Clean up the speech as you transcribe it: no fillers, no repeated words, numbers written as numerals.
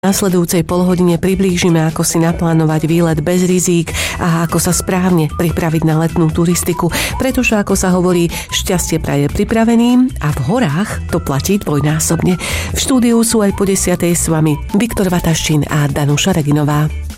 V nasledujúcej polhodine priblížime, ako si naplánovať výlet bez rizík a ako sa správne pripraviť na letnú turistiku, pretože, ako sa hovorí, šťastie praje pripraveným a v horách to platí dvojnásobne. V štúdiu sú aj po 10:00 s vami Viktor Vataščín a Danuša Reginová.